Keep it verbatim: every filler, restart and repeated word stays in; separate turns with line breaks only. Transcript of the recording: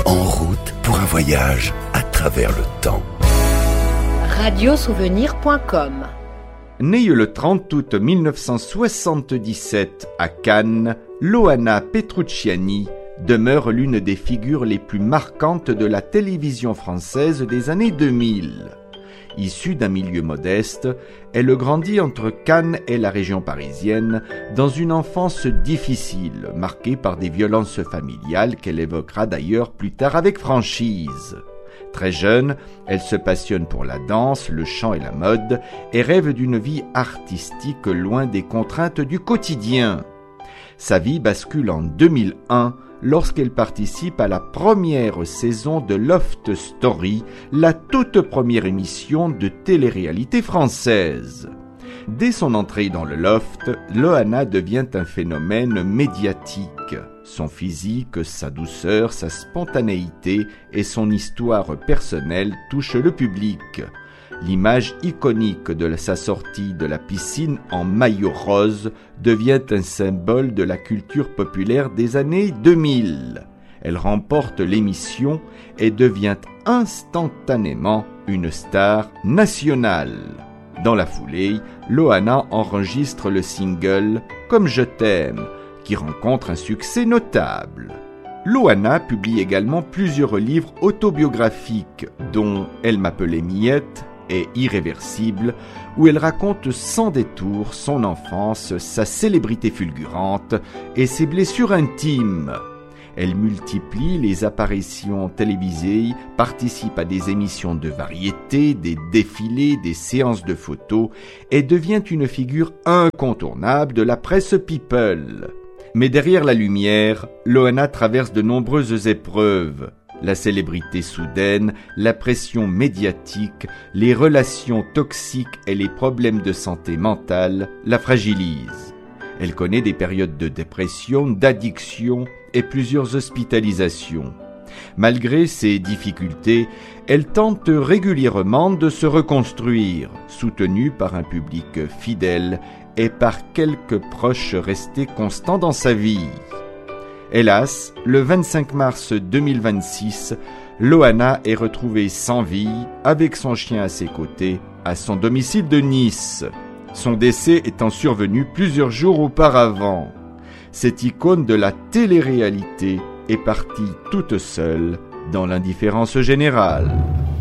En route pour un voyage à travers le temps.
radiosouvenir point com.
Née le trente août mille neuf cent soixante-dix-sept à Cannes, Loana Petrucciani demeure l'une des figures les plus marquantes de la télévision française des années deux mille. Issue d'un milieu modeste, elle grandit entre Cannes et la région parisienne dans une enfance difficile, marquée par des violences familiales qu'elle évoquera d'ailleurs plus tard avec franchise. Très jeune, elle se passionne pour la danse, le chant et la mode et rêve d'une vie artistique loin des contraintes du quotidien. Sa vie bascule en deux mille un lorsqu'elle participe à la première saison de Loft Story, la toute première émission de télé-réalité française. Dès son entrée dans le loft, Loana devient un phénomène médiatique. Son physique, sa douceur, sa spontanéité et son histoire personnelle touchent le public. L'image iconique de sa sortie de la piscine en maillot rose devient un symbole de la culture populaire des années deux mille. Elle remporte l'émission et devient instantanément une star nationale. Dans la foulée, Loana enregistre le single « Comme je t'aime » qui rencontre un succès notable. Loana publie également plusieurs livres autobiographiques dont « Elle m'appelait Miette » et Irréversible, où elle raconte sans détour son enfance, sa célébrité fulgurante et ses blessures intimes. Elle multiplie les apparitions télévisées, participe à des émissions de variété, des défilés, des séances de photos et devient une figure incontournable de la presse people. Mais derrière la lumière, Loana traverse de nombreuses épreuves. La célébrité soudaine, la pression médiatique, les relations toxiques et les problèmes de santé mentale la fragilisent. Elle connaît des périodes de dépression, d'addiction et plusieurs hospitalisations. Malgré ces difficultés, elle tente régulièrement de se reconstruire, soutenue par un public fidèle et par quelques proches restés constants dans sa vie. Hélas, le vingt-cinq mars deux mille vingt-six, Loana est retrouvée sans vie, avec son chien à ses côtés, à son domicile de Nice. Son décès étant survenu plusieurs jours auparavant. Cette icône de la télé-réalité est partie toute seule dans l'indifférence générale.